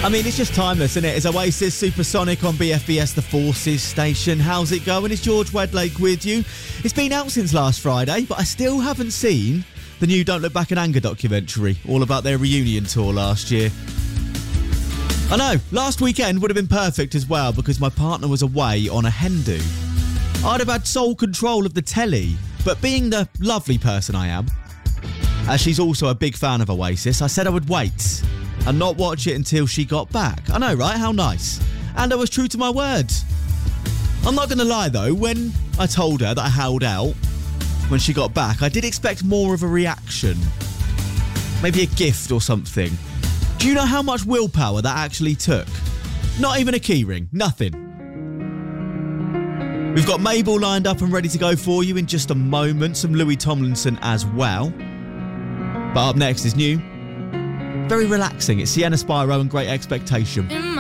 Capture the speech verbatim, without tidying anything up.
I mean, it's just timeless, isn't it? It's Oasis Supersonic on B F B S, the Forces station. How's it going? It's George Wedlake with you. It's been out since last Friday, but I still haven't seen the new Don't Look Back in Anger documentary, all about their reunion tour last year. I know, last weekend would have been perfect as well because my partner was away on a hen do. I'd have had sole control of the telly, but being the lovely person I am, as she's also a big fan of Oasis, I said I would wait and not watch it until she got back. I know, right? How nice. And I was true to my word. I'm not going to lie, though. When I told her that I held out when she got back, I did expect more of a reaction. Maybe a gift or something. Do you know how much willpower that actually took? Not even a keyring. Nothing. We've got Mabel lined up and ready to go for you in just a moment. Some Louis Tomlinson as well. But up next is new. Very relaxing. It's Sienna Spyro and Great Expectation.